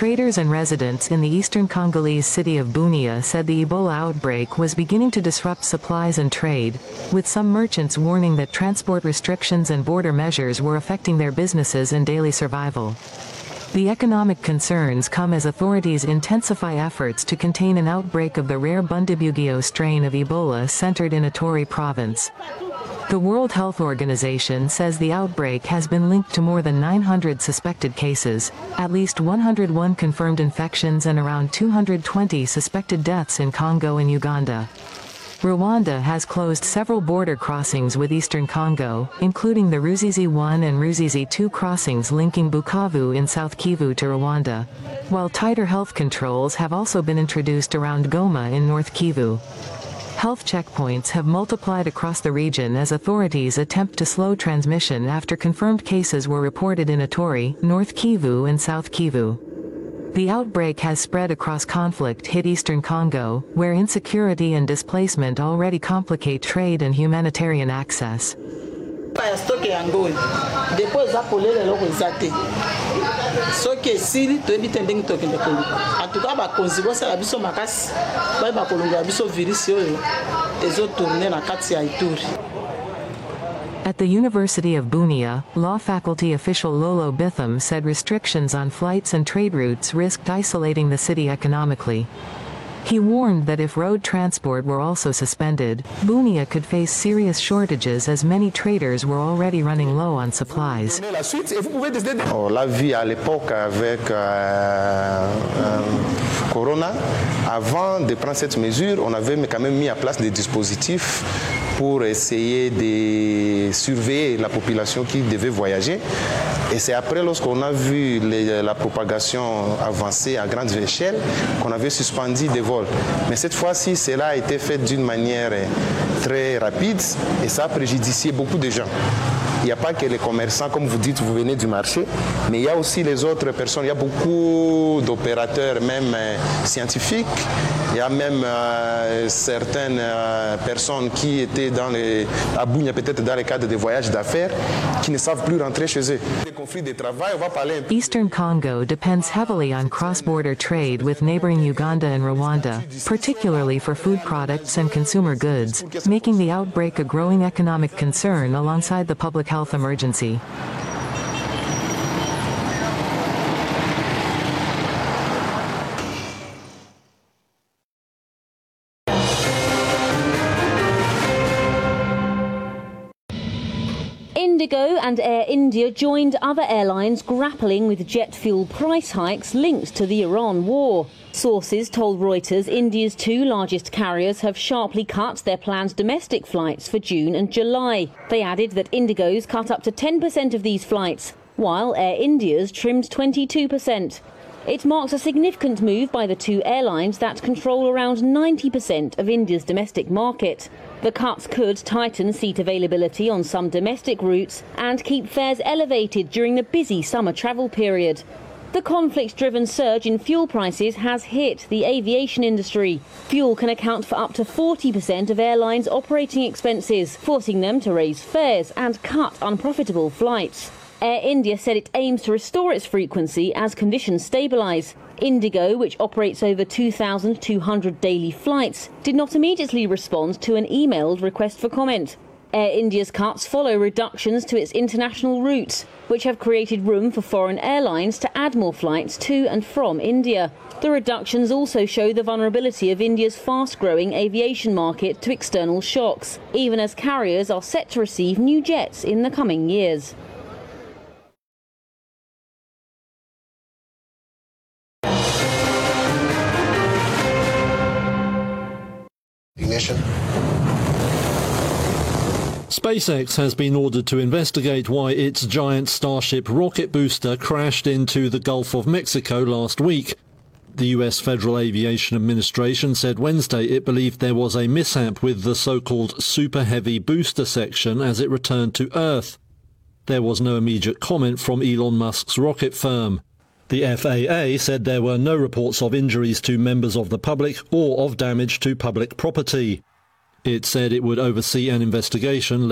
Traders and residents in the eastern Congolese city of Bunia said the Ebola outbreak was beginning to disrupt supplies and trade, with some merchants warning that transport restrictions and border measures were affecting their businesses and daily survival. The economic concerns come as authorities intensify efforts to contain an outbreak of the rare Bundibugyo strain of Ebola centered in Ituri province. The World Health Organization says the outbreak has been linked to more than 900 suspected cases, at least 101 confirmed infections and around 220 suspected deaths in Congo and Uganda. Rwanda has closed several border crossings with eastern Congo, including the Ruzizi 1 and Ruzizi 2 crossings linking Bukavu in South Kivu to Rwanda, while tighter health controls have also been introduced around Goma in North Kivu. Health checkpoints have multiplied across the region as authorities attempt to slow transmission after confirmed cases were reported in Ituri, North Kivu and South Kivu. The outbreak has spread across conflict-hit eastern Congo, where insecurity and displacement already complicate trade and humanitarian access. Soki esili toyebi te ndenge tokende koluka atuka bakonzi bosala biso makasi baye bakolongola biso virisi oyo ezotourne na kati ya Ituri. At the University of Bunia, law faculty official Lolo Bitham said restrictions on flights and trade routes risked isolating the city economically. He warned that if road transport were also suspended, Bunia could face serious shortages as many traders were already running low on supplies. La vie à l'époque avec Corona, avant de prendre cette mesure, on avait quand même mis en place des dispositifs pour essayer de surveiller la population qui devait voyager. Et c'est après, lorsqu'on a vu la propagation avancer à grande échelle, qu'on avait suspendu des vols. Mais cette fois-ci, cela a été fait d'une manière très rapide et ça a préjudicié beaucoup de gens. Il n'y a pas que les commerçants, comme vous dites, vous venez du marché, mais il y a aussi les autres personnes. Il y a beaucoup d'opérateurs, même scientifiques. Il y a même certaines personnes qui étaient à Bunia, peut-être dans le cadre des voyages d'affaires, qui ne savent plus rentrer chez eux. Eastern Congo depends heavily on cross-border trade with neighboring Uganda and Rwanda, particularly for food products and consumer goods, making the outbreak a growing economic concern alongside the public health emergency. Indigo and Air India joined other airlines grappling with jet fuel price hikes linked to the Iran war. Sources told Reuters India's two largest carriers have sharply cut their planned domestic flights for June and July. They added that Indigo's cut up to 10% of these flights, while Air India's trimmed 22%. It marks a significant move by the two airlines that control around 90% of India's domestic market. The cuts could tighten seat availability on some domestic routes and keep fares elevated during the busy summer travel period. The conflict-driven surge in fuel prices has hit the aviation industry. Fuel can account for up to 40% of airlines' operating expenses, forcing them to raise fares and cut unprofitable flights. Air India said it aims to restore its frequency as conditions stabilise. Indigo, which operates over 2,200 daily flights, did not immediately respond to an emailed request for comment. Air India's cuts follow reductions to its international routes, which have created room for foreign airlines to add more flights to and from India. The reductions also show the vulnerability of India's fast-growing aviation market to external shocks, even as carriers are set to receive new jets in the coming years. SpaceX has been ordered to investigate why its giant Starship rocket booster crashed into the Gulf of Mexico last week. The US Federal Aviation Administration said Wednesday it believed there was a mishap with the so-called Super Heavy booster section as it returned to Earth. There was no immediate comment from Elon Musk's rocket firm. The FAA said there were no reports of injuries to members of the public or of damage to public property. It said it would oversee an investigation